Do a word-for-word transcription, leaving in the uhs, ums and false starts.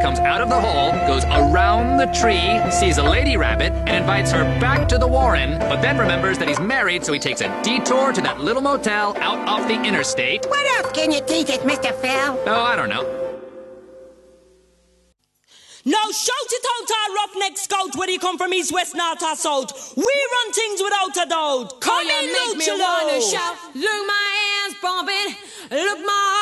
comes out of the hole, goes around the tree, sees a lady rabbit, and invites her back to the warren, but then remembers that he's married, so he takes a detour to that little motel out off the interstate. What else can you teach us, Mister Phil? Oh, I don't know. Now shout it out, our roughneck scout, whether you come from east, west, north, or south. We run things without a doubt. Come oh, in, you make me Luchalo. wanna shout. Look, my hands bumping. Look, my